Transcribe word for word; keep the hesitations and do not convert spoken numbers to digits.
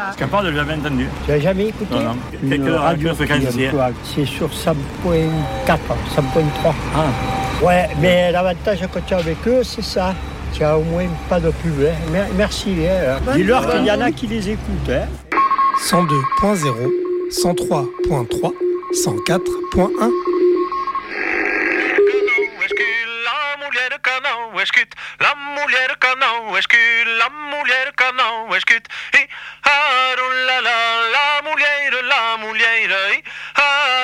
Capable de jamais entendu. Tu n'as jamais écouté? Non, non. Une Quelle radio fréquence qui, c'est? euh, c'est sur cent point quatre, cent point trois. Ah. Ouais, mais l'avantage quand tu es avec eux, c'est ça. Tu as au moins pas de pub. Hein. Mer- Merci. Hein. Dis-leur qu'il y en a qui les écoutent. Hein. cent deux point zéro, cent trois point trois, cent quatre point un. Escute la mulher canão, escute la mulher canão, escute e ah la la la mulher, la mulher,